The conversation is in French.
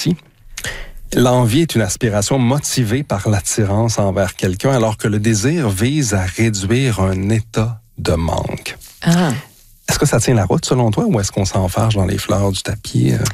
ici. L'envie est une aspiration motivée par l'attirance envers quelqu'un, alors que le désir vise à réduire un état de manque. Ah. Est-ce que ça tient la route selon toi ou est-ce qu'on s'enfarge dans les fleurs du tapis?